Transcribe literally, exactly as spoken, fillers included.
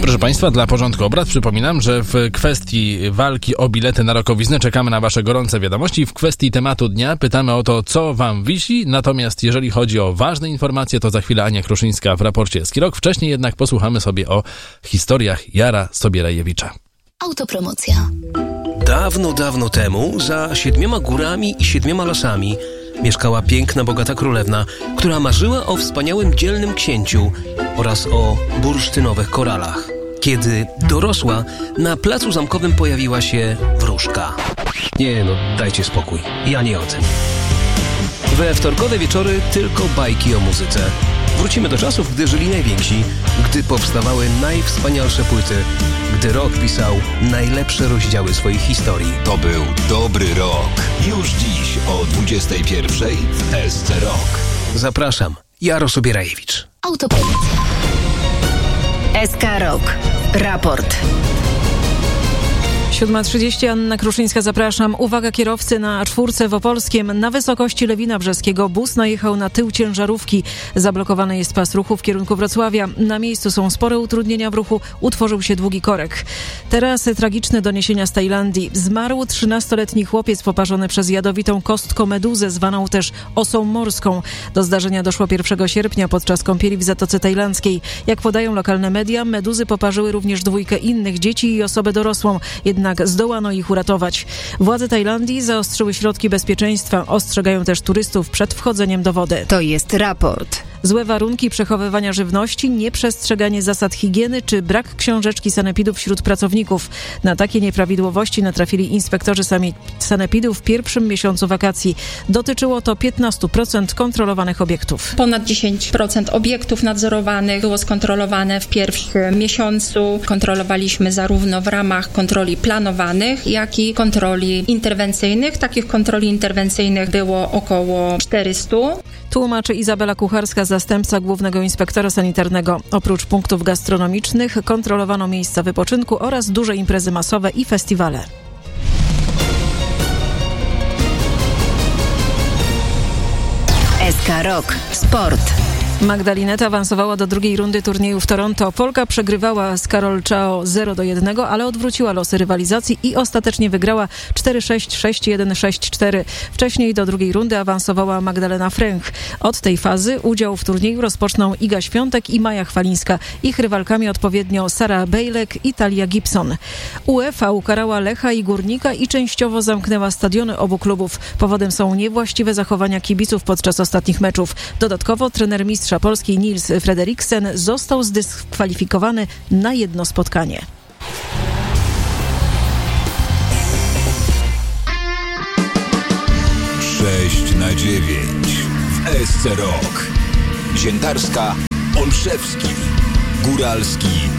Proszę Państwa, dla porządku obrad przypominam, że w kwestii walki o bilety na rokowiznę czekamy na Wasze gorące wiadomości. W kwestii tematu dnia pytamy o to, co Wam wisi. Natomiast jeżeli chodzi o ważne informacje, to za chwilę Ania Kruszyńska w raporcie Eski Rok. Wcześniej jednak posłuchamy sobie o historiach Jara Sobierajewicza. Autopromocja. Dawno, dawno temu, za siedmioma górami i siedmioma lasami mieszkała piękna, bogata królewna, która marzyła o wspaniałym, dzielnym księciu oraz o bursztynowych koralach. Kiedy dorosła, na placu zamkowym pojawiła się wróżka. Nie no, dajcie spokój, ja nie o tym. We wtorkowe wieczory tylko bajki o muzyce. Wrócimy do czasów, gdy żyli najwięksi, gdy powstawały najwspanialsze płyty, gdy rock pisał najlepsze rozdziały swoich historii. To był dobry rok. Już dziś o dwudziestej pierwszej w S C Rock. Zapraszam, Jaro Sobierajewicz. Autopromocja. S K Rock. Raport. siódma trzydzieści, Anna Kruszyńska, zapraszam. Uwaga kierowcy, na czwórce w Opolskiem na wysokości Lewina Brzeskiego bus najechał na tył ciężarówki. Zablokowany jest pas ruchu w kierunku Wrocławia. Na miejscu są spore utrudnienia w ruchu, utworzył się długi korek. Teraz tragiczne doniesienia z Tajlandii. Zmarł trzynastoletni chłopiec poparzony przez jadowitą kostkomeduzę, zwaną też osą morską. Do zdarzenia doszło pierwszego sierpnia podczas kąpieli w Zatoce Tajlandzkiej. Jak podają lokalne media, meduzy poparzyły również dwójkę innych dzieci i osobę dorosłą. Jednak zdołano ich uratować. Władze Tajlandii zaostrzyły środki bezpieczeństwa. Ostrzegają też turystów przed wchodzeniem do wody. To jest raport. Złe warunki przechowywania żywności, nieprzestrzeganie zasad higieny czy brak książeczki sanepidu wśród pracowników. Na takie nieprawidłowości natrafili inspektorzy sanepidu w pierwszym miesiącu wakacji. Dotyczyło to piętnaście procent kontrolowanych obiektów. Ponad dziesięć procent obiektów nadzorowanych było skontrolowane w pierwszym miesiącu. Kontrolowaliśmy zarówno w ramach kontroli planowanych, jak i kontroli interwencyjnych. Takich kontroli interwencyjnych było około czterysta. Tłumaczy Izabela Kucharska, zastępca głównego inspektora sanitarnego. Oprócz punktów gastronomicznych kontrolowano miejsca wypoczynku oraz duże imprezy masowe i festiwale. S K Rock. Sport. Magdalineta awansowała do drugiej rundy turnieju w Toronto. Polka przegrywała z Karol Czao zero do jednego, ale odwróciła losy rywalizacji i ostatecznie wygrała cztery sześć, sześć jeden, sześć cztery. Wcześniej do drugiej rundy awansowała Magdalena Fręch. Od tej fazy udział w turnieju rozpoczną Iga Świątek i Maja Chwalińska. Ich rywalkami odpowiednio Sara Bejlek i Talia Gibson. UEFA ukarała Lecha i Górnika i częściowo zamknęła stadiony obu klubów. Powodem są niewłaściwe zachowania kibiców podczas ostatnich meczów. Dodatkowo trener mistrz Polski Nils Frederiksen został zdyskwalifikowany na jedno spotkanie. sześć na dziewięć w S C Rock. Ziętarska, Olszewski, Góralski,